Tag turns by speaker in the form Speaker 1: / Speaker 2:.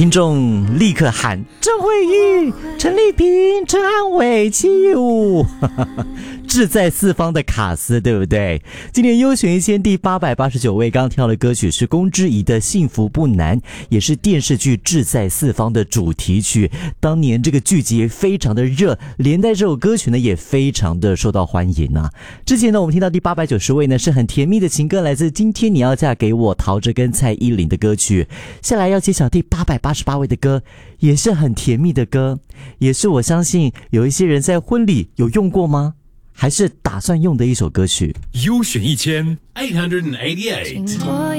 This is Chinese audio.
Speaker 1: 听众立刻喊郑慧玉、陈丽萍、陈安伟起舞，志在四方的卡斯，对不对？今年优选一千第889位，刚跳的歌曲是龚之仪的《幸福不难》，也是电视剧《志在四方》的主题曲。当年这个剧集也非常的热，连带这首歌曲呢也非常的受到欢迎啊。之前呢我们听到第890位呢是很甜蜜的情歌，来自今天你要嫁给我陶喆跟蔡依林的歌曲。下来要揭晓第888位的歌，也是很甜蜜的歌，也是我相信有一些人在婚礼有用过吗？还是打算用的一首歌曲。
Speaker 2: 优选1888